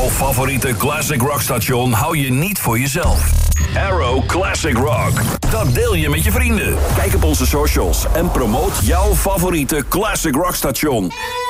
Jouw favoriete classic rock station hou je niet voor jezelf. Arrow Classic Rock. Dat deel je met je vrienden. Kijk op onze socials en promoot jouw favoriete classic rock station.